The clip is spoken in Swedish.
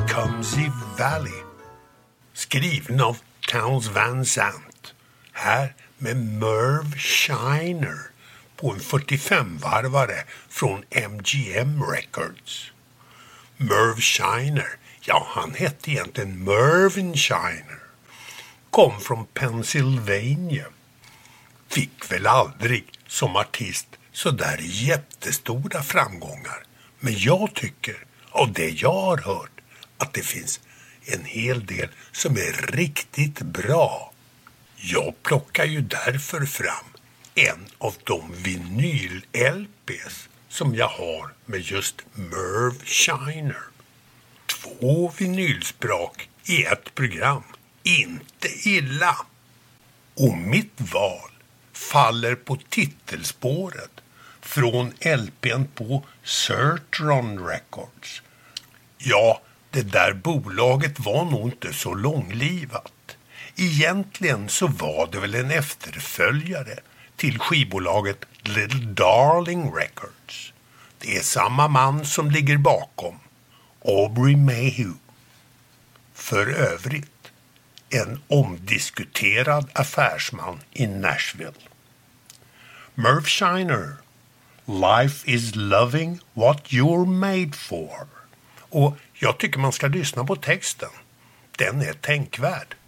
Tecumseh Valley, skriven av Townes Van Zandt, här med Merv Shiner på en 45-varvare från MGM Records. Merv Shiner, ja, han hette egentligen Mervyn Shiner, kom från Pennsylvania, fick väl aldrig som artist så där jättestora framgångar, men jag tycker av det jag har hört att det finns en hel del som är riktigt bra. Jag plockar ju därför fram en av de vinyl-LPs som jag har med just Merv Shiner. 2 vinylsprak i ett program, inte illa. Och mitt val faller på titelspåret från LPn på Certron Records. Ja, det där bolaget var nog inte så långlivat. Egentligen så var det väl en efterföljare till skivbolaget Little Darling Records. Det är samma man som ligger bakom, Aubrey Mayhew. För övrigt en omdiskuterad affärsman i Nashville. Merv Shiner, Life is loving what you're made for. Och jag tycker man ska lyssna på texten. Den är tänkvärd.